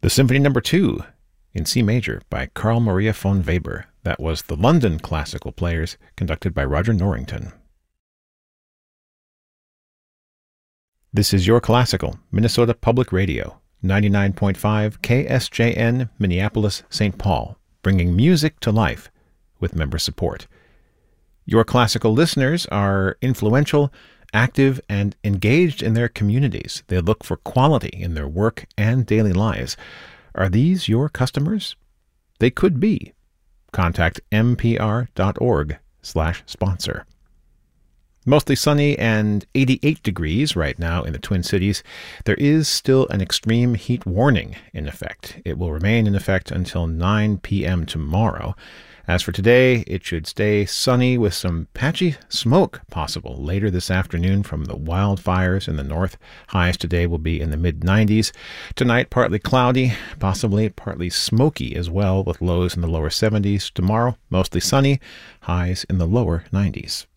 The Symphony No. 2 in C major by Carl Maria von Weber. That was the London Classical Players, conducted by Roger Norrington. This is Your Classical, Minnesota Public Radio, 99.5 KSJN, Minneapolis, St. Paul, bringing music to life with member support. Your Classical listeners are influential, active, and engaged in their communities. They look for quality in their work and daily lives. Are these your customers? They could be. Contact mpr.org/sponsor. Mostly sunny and 88 degrees right now in the Twin Cities. There is still an extreme heat warning in effect. It will remain in effect until 9 p.m. tomorrow. As for today, it should stay sunny with some patchy smoke possible later this afternoon from the wildfires in the north. Highs today will be in the mid-90s. Tonight, partly cloudy, possibly partly smoky as well, with lows in the lower 70s. Tomorrow, mostly sunny, highs in the lower 90s.